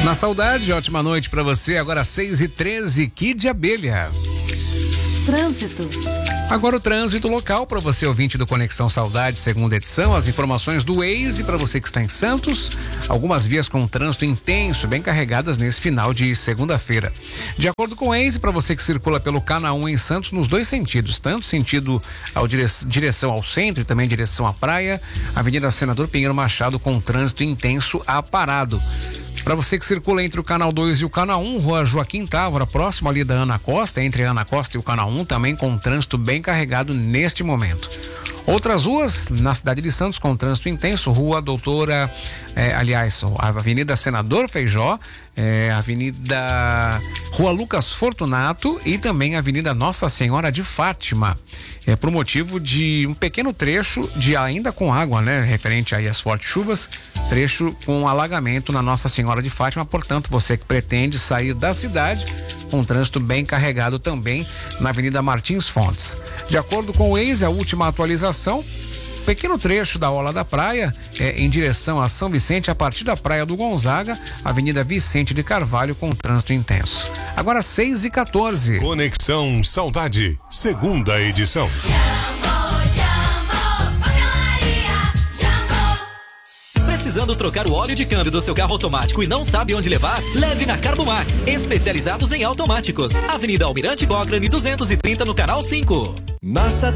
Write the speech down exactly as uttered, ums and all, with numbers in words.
Na saudade, ótima noite pra você. Agora seis e treze, Kid Abelha. Trânsito. Agora o trânsito local para você, ouvinte do Conexão Saudade, segunda edição. As informações do Waze para você que está em Santos. Algumas vias com trânsito intenso, bem carregadas nesse final de segunda-feira. De acordo com o Waze, para você que circula pelo Cana um em Santos, nos dois sentidos, tanto sentido ao dire... direção ao centro e também direção à praia, Avenida Senador Pinheiro Machado com trânsito intenso aparado. Para você que circula entre o Canal dois e o Canal um, Rua Joaquim Távora, próximo ali da Ana Costa, entre a Ana Costa e o Canal um, também com trânsito bem carregado neste momento. Outras ruas na cidade de Santos com trânsito intenso, Rua Doutora, eh, aliás, a Avenida Senador Feijó, eh, Avenida Rua Lucas Fortunato e também a Avenida Nossa Senhora de Fátima. É por motivo de um pequeno trecho de ainda com água, né? Referente aí às fortes chuvas, trecho com alagamento na Nossa Senhora de Fátima, portanto, você que pretende sair da cidade, com trânsito bem carregado também na Avenida Martins Fontes. De acordo com o Waze, a última atualização, pequeno trecho da Orla da Praia, é, em direção a São Vicente, a partir da Praia do Gonzaga, Avenida Vicente de Carvalho, com trânsito intenso. Agora seis e quatorze. Conexão Saudade, segunda edição. Precisando trocar o óleo de câmbio do seu carro automático e não sabe onde levar? Leve na Carbomax, especializados em automáticos. Avenida Almirante Cochrane duzentos e trinta no Canal cinco. Nossa